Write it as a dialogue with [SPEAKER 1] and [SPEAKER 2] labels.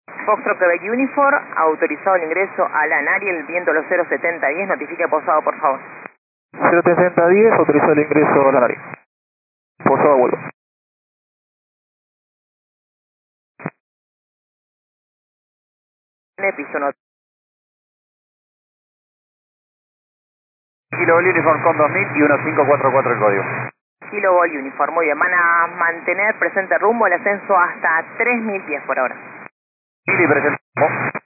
[SPEAKER 1] Foxtrot Quebec Uniform, autorizado el ingreso a la Nariel, viento los 07010, notifique posado, por favor.
[SPEAKER 2] 07010, autorizado el ingreso a la Nariel. Posado, vuelvo.
[SPEAKER 1] Piso 1.
[SPEAKER 2] Kilo Uniform con 2000 y 1544 el código.
[SPEAKER 1] Kilo Vol Uniform, muy bien, van a mantener presente rumbo el ascenso hasta 3000 pies por ahora.
[SPEAKER 2] Kilo y presente.